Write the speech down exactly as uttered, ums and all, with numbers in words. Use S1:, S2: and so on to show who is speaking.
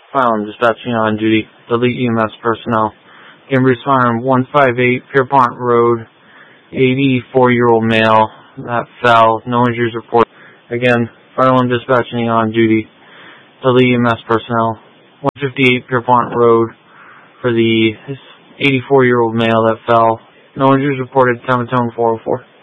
S1: File and dispatching on duty. Delete E M S personnel. Cambridge Farm, one five eight Pierpont Road, eighty-four-year-old male that fell. No injuries reported. Again, file and dispatching on duty. Delete E M S personnel. one fifty-eight Pierpont Road for the eighty-four-year-old male that fell. No injuries reported. Time of tone four oh four.